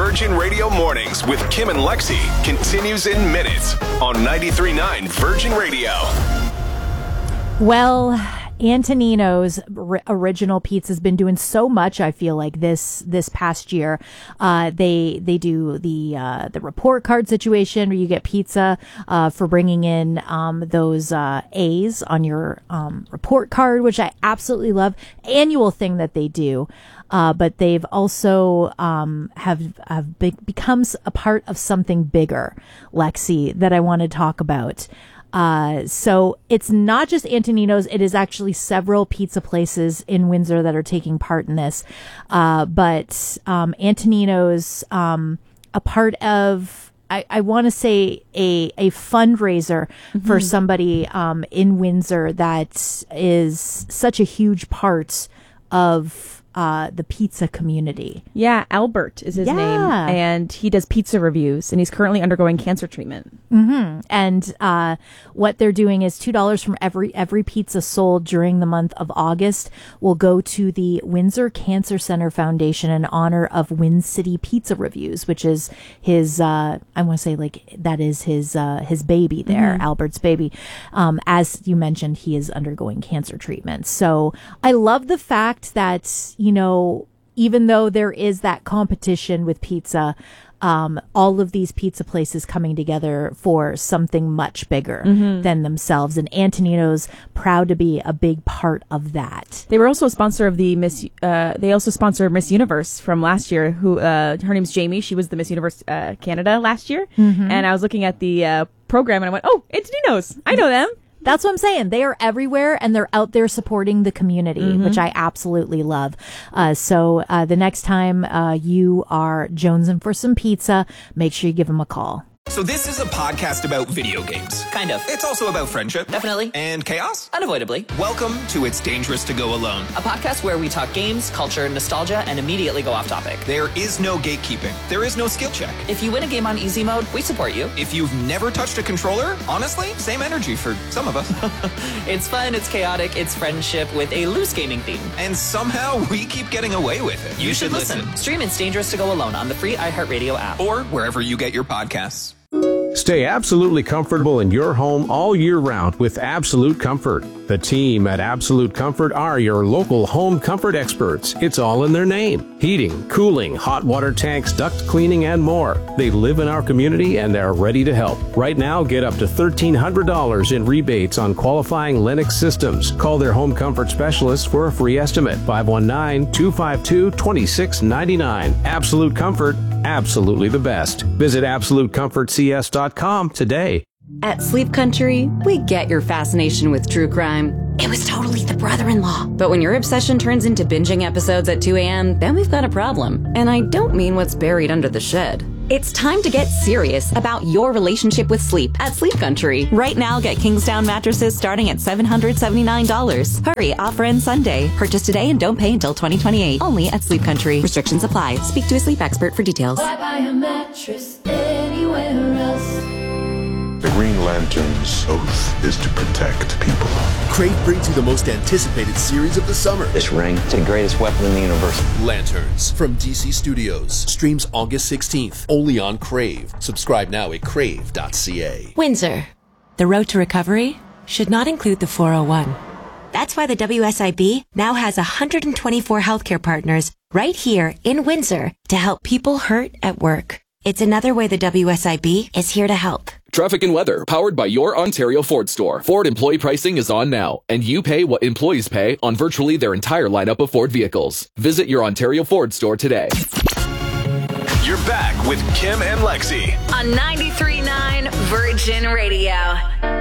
Virgin Radio Mornings with Kim and Lexi continues in minutes on 93.9 Virgin Radio. Well, Antonino's original pizza's been doing so much, I feel like, this past year. They do the report card situation where you get pizza for bringing in those A's on your report card, which I absolutely love. Annual thing that they do. But they've also become a part of something bigger, Lexi, that I want to talk about. So it's not just Antonino's. It is actually several pizza places in Windsor that are taking part in this. But Antonino's a part of, I want to say, a fundraiser for somebody in Windsor that is such a huge part of the pizza community. Yeah, Albert is his name, and he does pizza reviews, and he's currently undergoing cancer treatment. And what they're doing is $2 from every pizza sold during the month of August will go to the Windsor Cancer Center Foundation in honor of Win City Pizza Reviews, which is his, I want to say, like, that is his baby there, Albert's baby. As you mentioned, he is undergoing cancer treatment. So I love the fact that, you know, even though there is that competition with pizza, all of these pizza places coming together for something much bigger than themselves. And Antonino's proud to be a big part of that. They were also a sponsor of the they also sponsor Miss Universe from last year, who, her name's Jamie. She was the Miss Universe, Canada last year. And I was looking at the, program and I went, oh, Antonino's. I know them. That's what I'm saying. They are everywhere and they're out there supporting the community, which I absolutely love. So the next time you are jonesing for some pizza, make sure you give them a call. So this is a podcast about video games. Kind of. It's also about friendship. Definitely. And chaos. Unavoidably. Welcome to It's Dangerous to Go Alone. A podcast where we talk games, culture, nostalgia, and immediately go off topic. There is no gatekeeping. There is no skill check. If you win a game on easy mode, we support you. If you've never touched a controller, honestly, same energy for some of us. It's fun, it's chaotic, it's friendship with a loose gaming theme. And somehow we keep getting away with it. You should listen. Stream It's Dangerous to Go Alone on the free iHeartRadio app. Or wherever you get your podcasts. Stay absolutely comfortable in your home all year round with Absolute Comfort. The team at Absolute Comfort are your local home comfort experts. It's all in their name. Heating, cooling, hot water tanks, duct cleaning, and more. They live in our community and they're ready to help. Right now, get up to $1,300 in rebates on qualifying Lennox systems. Call their home comfort specialist for a free estimate. 519-252-2699. Absolute Comfort. Absolutely the best. Visit AbsoluteComfortCS.com today. At Sleep Country, we get your fascination with true crime. It was totally the brother-in-law. But when your obsession turns into binging episodes at 2 a.m., then we've got a problem. And I don't mean what's buried under the shed. It's time to get serious about your relationship with sleep at Sleep Country. Right now, get Kingsdown mattresses starting at $779. Hurry, offer ends Sunday. Purchase today and don't pay until 2028. Only at Sleep Country. Restrictions apply. Speak to a sleep expert for details. Why buy a mattress anywhere else? The Green Lantern's oath is to protect people. Crave brings you the most anticipated series of the summer. This ring is the greatest weapon in the universe. Lanterns from DC Studios. Streams August 16th. Only on Crave. Subscribe now at crave.ca. Windsor. The road to recovery should not include the 401. That's why the WSIB now has 124 healthcare partners right here in Windsor to help people hurt at work. It's another way the WSIB is here to help. Traffic and weather, powered by your Ontario Ford store. Ford employee pricing is on now, and you pay what employees pay on virtually their entire lineup of Ford vehicles. Visit your Ontario Ford store today. You're back with Kim and Lexi on 93.9 Virgin Radio.